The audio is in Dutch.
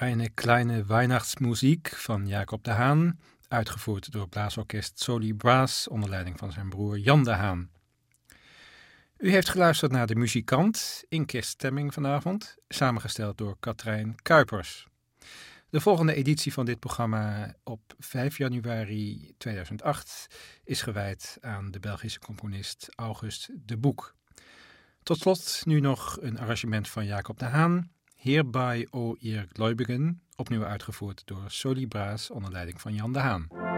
Eine kleine Weihnachtsmuziek van Jacob de Haan, uitgevoerd door blaasorkest Soli Brass onder leiding van zijn broer Jan de Haan. U heeft geluisterd naar De Muzikant in kerststemming vanavond, samengesteld door Katrijn Kuipers. De volgende editie van dit programma op 5 januari 2008 is gewijd aan de Belgische componist August de Boek. Tot slot nu nog een arrangement van Jacob de Haan, Hierbij, o ihr Gläubigen, opnieuw uitgevoerd door Soli Brass onder leiding van Jan de Haan.